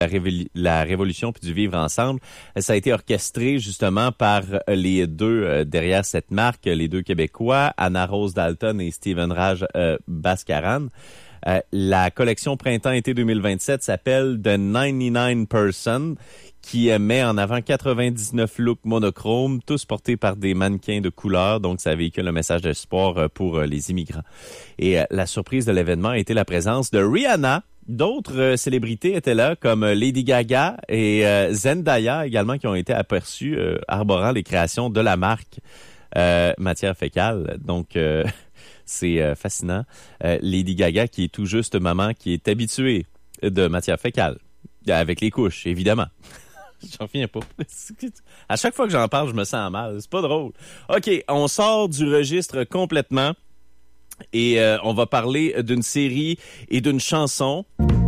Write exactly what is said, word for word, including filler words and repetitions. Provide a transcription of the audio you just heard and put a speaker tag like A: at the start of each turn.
A: la, révol- la révolution puis du vivre ensemble. Ça a été orchestré justement par les deux euh, derrière cette marque, les deux Québécois, Anna Rose Dalton et Steven Raj euh, Bhaskaran. Euh, la collection printemps-été deux mille vingt-sept s'appelle The ninety-nine Person, qui met en avant quatre-vingt-dix-neuf looks monochromes, tous portés par des mannequins de couleur. Donc, ça véhicule un message d'espoir pour les immigrants. Et euh, la surprise de l'événement a été la présence de Rihanna. D'autres euh, célébrités étaient là, comme Lady Gaga et euh, Zendaya également, qui ont été aperçues euh, arborant les créations de la marque euh, matière fécale. Donc, euh, c'est euh, fascinant. Euh, Lady Gaga, qui est tout juste maman, qui est habituée de matière fécale, avec les couches, évidemment. J'en reviens pas. À chaque fois que j'en parle, je me sens mal. C'est pas drôle. OK, on sort du registre complètement et euh, on va parler d'une série et d'une chanson.